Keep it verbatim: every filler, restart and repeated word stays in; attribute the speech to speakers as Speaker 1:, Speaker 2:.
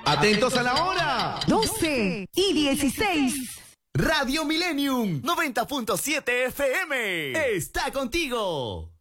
Speaker 1: Atentos a la hora.
Speaker 2: doce y dieciséis.
Speaker 1: Radio Millennium noventa punto siete F M está contigo.